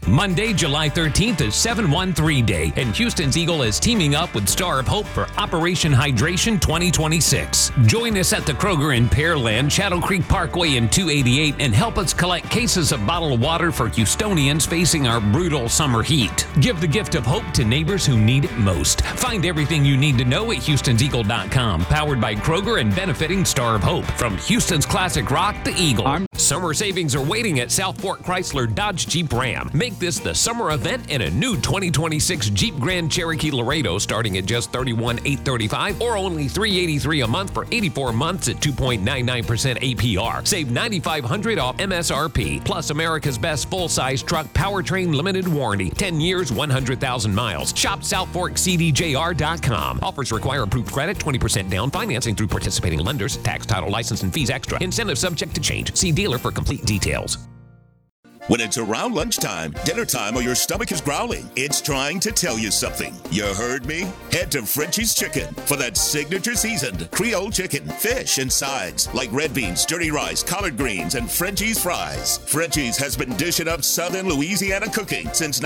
Monday, July 13th is 713 Day, and Houston's Eagle is teaming up with Star of Hope for Operation Hydration 2026. Join us at the Kroger in Pearland, Shadow Creek Parkway and 288, and help us collect cases of bottled water for Houstonians facing our brutal summer heat. Give the gift of hope to neighbors who need it most. Find everything you need to know at HoustonsEagle.com, powered by Kroger and benefiting Star of Hope. From Houston's classic rock, the Eagle. Summer savings are waiting at South Fork Chrysler Dodge Jeep Ram. Make this the summer event in a new 2026 Jeep Grand Cherokee Laredo starting at just $31,835 or only $383 a month for 84 months at 2.99% APR. Save $9,500 off MSRP. Plus America's best full-size truck powertrain limited warranty. 10 years, 100,000 miles. Shop SouthForkCDJR.com. Offers require approved credit, 20% down, financing through participating lenders, tax, title, license, and fees extra. Incentive subject to change. See dealer for complete details. When it's around lunchtime, dinner time, or your stomach is growling, it's trying to tell you something. You heard me? Head to Frenchie's Chicken for that signature seasoned Creole chicken, fish, and sides like red beans, dirty rice, collard greens, and Frenchie's fries. Frenchie's has been dishing up Southern Louisiana cooking since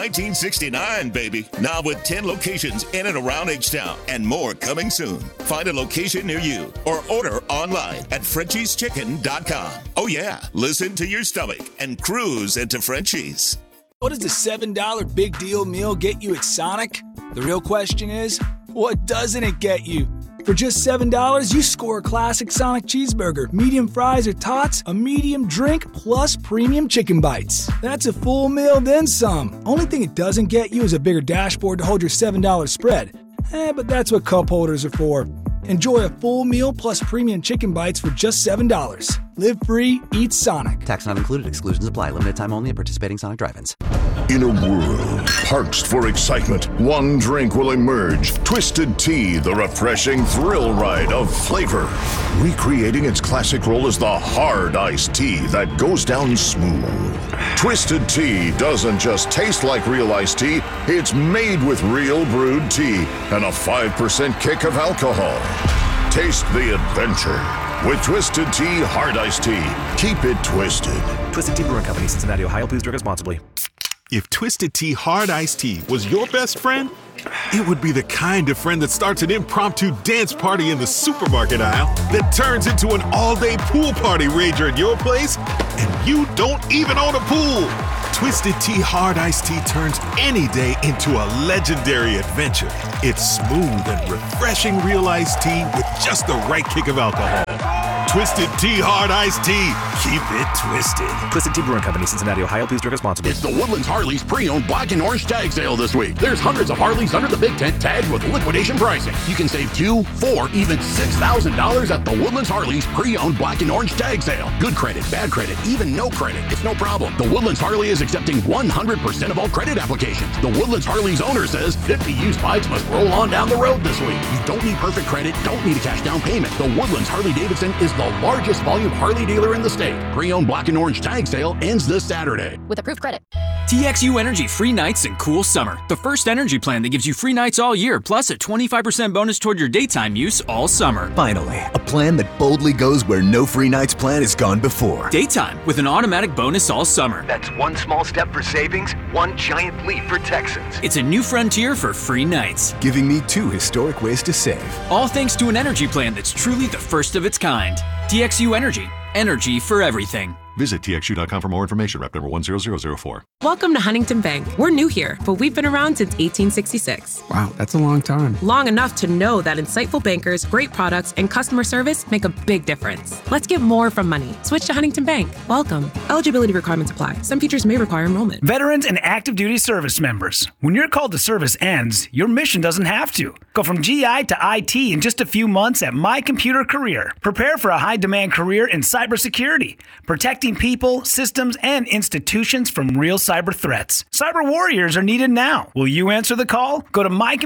1969, baby. Now with 10 locations in and around H-Town and more coming soon. Find a location near you or order online at FrenchiesChicken.com. Oh yeah, listen to your stomach and cruise into Frenchies. What does the $7 big deal meal get you at Sonic? The real question is, what doesn't it get you? For just $7, you score a classic Sonic cheeseburger, medium fries or tots, a medium drink, plus premium chicken bites. That's a full meal, then some. Only thing it doesn't get you is a bigger dashboard to hold your $7 spread. But that's what cup holders are for. Enjoy a full meal plus premium chicken bites for just $7. Live free, eat Sonic. Tax not included. Exclusions apply. Limited time only at participating Sonic drive-ins. In a world parched for excitement, one drink will emerge. Twisted Tea, the refreshing thrill ride of flavor. Recreating its classic role as the hard iced tea that goes down smooth. Twisted Tea doesn't just taste like real iced tea, it's made with real brewed tea and a 5% kick of alcohol. Taste the adventure with Twisted Tea Hard Iced Tea. Keep it twisted. Twisted Tea Brewing Company, Cincinnati, Ohio. Please drink responsibly. If Twisted Tea Hard Iced Tea was your best friend, it would be the kind of friend that starts an impromptu dance party in the supermarket aisle that turns into an all-day pool party rager at your place, and you don't even own a pool. Twisted Tea Hard Iced Tea turns any day into a legendary adventure. It's smooth and refreshing real iced tea with just the right kick of alcohol. Twisted Tea Hard Iced Tea. Keep it twisted. Twisted Tea Brewing Company, Cincinnati, Ohio. Please drink responsibly. It's the Woodlands Harleys pre-owned black and orange tag sale this week. There's hundreds of Harleys under the big tent tagged with liquidation pricing. You can save $2,000, $4,000, even $6,000 at the Woodlands Harleys pre-owned black and orange tag sale. Good credit, bad credit, even no credit. It's no problem. The Woodlands Harley is accepting 100% of all credit applications. The Woodlands Harley's owner says 50 used bikes must roll on down the road this week. You don't need perfect credit, don't need a cash down payment. The Woodlands Harley-Davidson is the largest volume Harley dealer in the state. Pre-owned black and orange tag sale ends this Saturday. With approved credit. TXU Energy free nights and cool summer. The first energy plan that gives you free nights all year, plus a 25% bonus toward your daytime use all summer. Finally, a plan that boldly goes where no free nights plan has gone before. Daytime with an automatic bonus all summer. That's one small step for savings, one giant leap for Texans. It's a new frontier for free nights. Giving me 2 historic ways to save. All thanks to an energy plan that's truly the first of its kind. TXU Energy. Energy for everything. Visit TXU.com for more information. Rep number 10004. Welcome to Huntington Bank. We're new here, but we've been around since 1866. Wow, that's a long time. Long enough to know that insightful bankers, great products, and customer service make a big difference. Let's get more from money. Switch to Huntington Bank. Welcome. Eligibility requirements apply. Some features may require enrollment. Veterans and active duty service members. When your call to service ends, your mission doesn't have to. Go from GI to IT in just a few months at My Computer Career. Prepare for a high-demand career in cybersecurity, protecting people, systems, and institutions from real cyber threats. Cyber warriors are needed now. Will you answer the call? Go to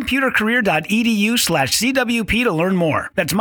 mycomputercareer.edu/CWP to learn more. That's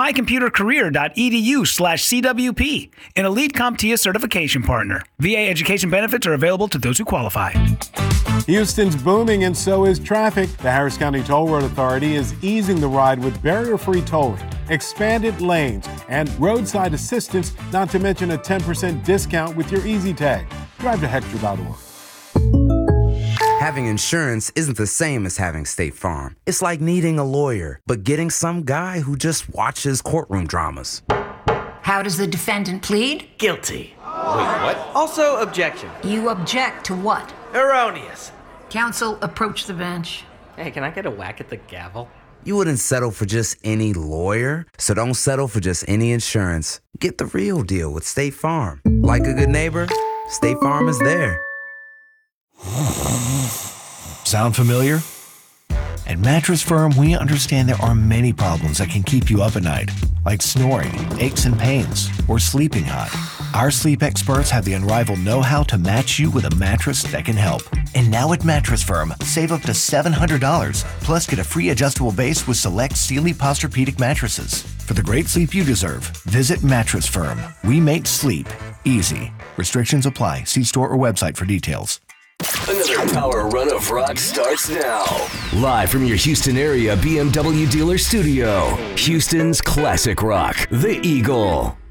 mycomputercareer.edu/CWP, an elite CompTIA certification partner. VA education benefits are available to those who qualify. Houston's booming, and so is traffic. The Harris County Toll Road Authority is easing the ride with barrier-free tolling, expanded lanes, and roadside assistance, not to mention a 10% discount with your Easy Tag. Drive to Hector.org. Having insurance isn't the same as having State Farm. It's like needing a lawyer, but getting some guy who just watches courtroom dramas. How does the defendant plead? Guilty. Wait, what? Also, objection. You object to what? Erroneous. Counsel, approach the bench. Hey, can I get a whack at the gavel? You wouldn't settle for just any lawyer, so don't settle for just any insurance. Get the real deal with State Farm. Like a good neighbor, State Farm is there. Sound familiar? At Mattress Firm, we understand there are many problems that can keep you up at night, like snoring, aches and pains, or sleeping hot. Our sleep experts have the unrivaled know-how to match you with a mattress that can help. And now at Mattress Firm, save up to $700, plus get a free adjustable base with select Sealy Posturepedic mattresses. For the great sleep you deserve, visit Mattress Firm. We make sleep easy. Restrictions apply. See store or website for details. Another power run of rock starts now. Live from your Houston area BMW dealer studio, Houston's classic rock, The Eagle.